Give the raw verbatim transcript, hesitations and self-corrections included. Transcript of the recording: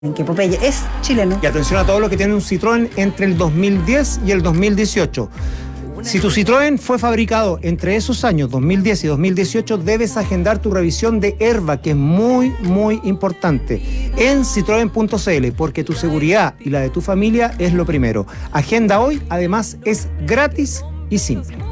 En que Popeye es chileno. Y atención a todos los que tienen un Citroën entre el dos mil diez y el dos mil dieciocho. Si tu Citroën fue fabricado entre esos años, dos mil diez y dos mil dieciocho, debes agendar tu revisión de airbag, que es muy, muy importante, en citroen punto c l, porque tu seguridad y la de tu familia es lo primero. Agenda hoy, además es gratis y simple.